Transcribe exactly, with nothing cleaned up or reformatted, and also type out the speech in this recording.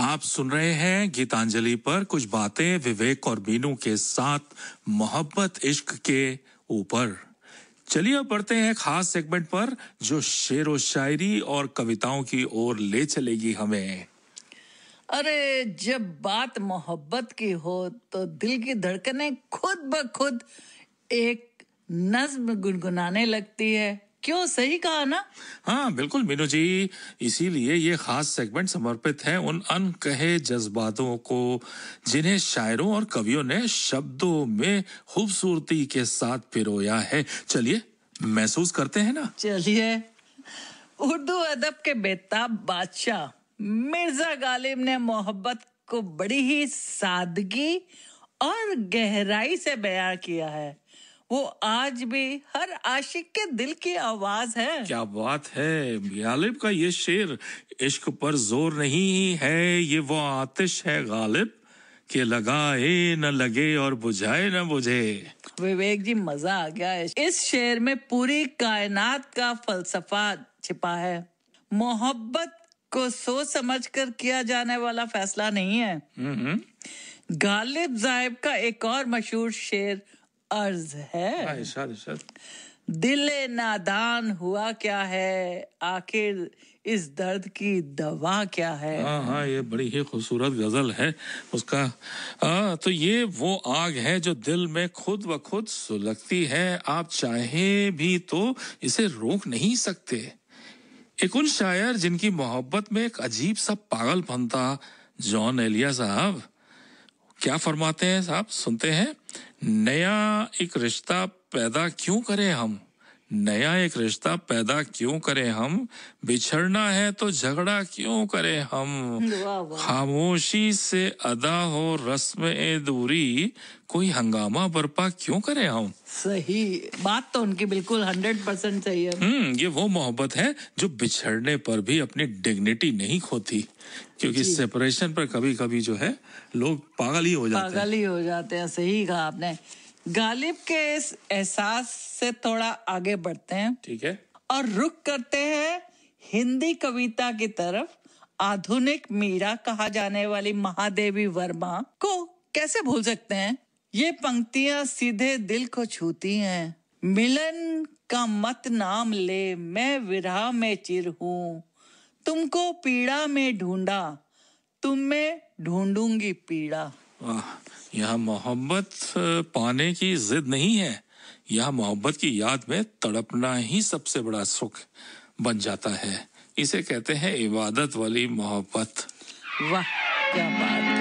आप सुन रहे हैं गीतांजलि पर कुछ बातें विवेक और मीनू के साथ मोहब्बत इश्क के ऊपर। चलिए अब बढ़ते हैं खास सेगमेंट पर जो शेर व शायरी और कविताओं की ओर ले चलेगी हमें। अरे जब बात मोहब्बत की हो तो दिल की धड़कनें खुद ब खुद एक नज्म गुनगुनाने लगती है। क्यों, सही कहा ना? हाँ बिल्कुल मीनू जी, इसीलिए ये खास सेगमेंट समर्पित है उन अनकहे जज्बातों को जिन्हें शायरों और कवियों ने शब्दों में खूबसूरती के साथ पिरोया है। चलिए महसूस करते हैं ना। चलिए। उर्दू अदब के बेताब बादशाह मिर्जा गालिब ने मोहब्बत को बड़ी ही सादगी और गहराई से बयां किया है। वो आज भी हर आशिक के दिल की आवाज है। क्या बात है, गालिब का ये शेर इश्क पर जोर नहीं है, ये वो आतिश है गालिब के लगाए न लगे और बुझाए न बुझे। विवेक जी मजा आ गया है। इस शेर में पूरी कायनात का फलसफा छिपा है। मोहब्बत को सोच समझकर किया जाने वाला फैसला नहीं है। गालिब साहब का एक और मशहूर शेर अर्ज है, इरशाद इरशाद। दिले नादान हुआ क्या है, आखिर इस दर्द की दवा क्या है। हाँ हाँ, ये बड़ी ही खूबसूरत गजल है उसका। आ, तो ये वो आग है जो दिल में खुद ब खुद सुलगती है, आप चाहे भी तो इसे रोक नहीं सकते। एक उन शायर जिनकी मोहब्बत में एक अजीब सा पागलपन था, जॉन एलिया साहब। क्या फरमाते हैं साहब, सुनते हैं। नया एक रिश्ता पैदा क्यों करें हम, नया एक रिश्ता पैदा क्यों करें हम, बिछड़ना है तो झगड़ा क्यों करें हम, खामोशी से अदा हो रस्म ए दूरी, कोई हंगामा बर्पा क्यों करें हम। सही बात तो उनकी बिल्कुल हंड्रेड परसेंट सही है। हम्म ये वो मोहब्बत है जो बिछड़ने पर भी अपनी डिग्निटी नहीं खोती, क्योंकि सेपरेशन पर कभी कभी जो है लोग पागल ही हो जाते हैं। पागल ही हो जाते हैं, सही कहा आपने। गालिब के इस एहसास से थोड़ा आगे बढ़ते हैं, ठीक है, और रुख करते हैं हिंदी कविता की तरफ। आधुनिक मीरा कहा जाने वाली महादेवी वर्मा को कैसे भूल सकते हैं। ये पंक्तियां सीधे दिल को छूती हैं। मिलन का मत नाम ले, मैं विरह में चिर हूँ, तुमको पीड़ा में ढूंढा, तुम में ढूंढूंगी पीड़ा। यहाँ मोहब्बत पाने की जिद नहीं है, यहाँ मोहब्बत की याद में तड़पना ही सबसे बड़ा सुख बन जाता है। इसे कहते हैं इबादत वाली मोहब्बत। वाह क्या बात है।